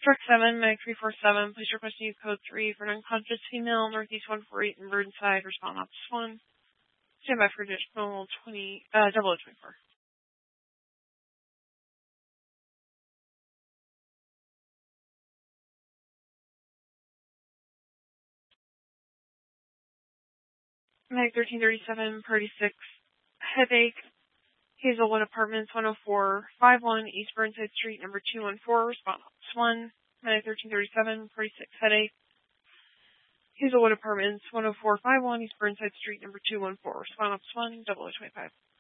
Truck 7, Mag 347, please request use code 3 for non-conscious female, Northeast 148 in Burnside, respond optus 1. Stand by for additional 0024. Mag 1337, Party 6, headache, Hazelwood Apartments, 10451 East Burnside Street, number 214, respond optus 1. Mag 1337, Party 6, headache, Hazelwood Apartments, 10451 East Burnside Street, number 214, respond optus 1, 0025.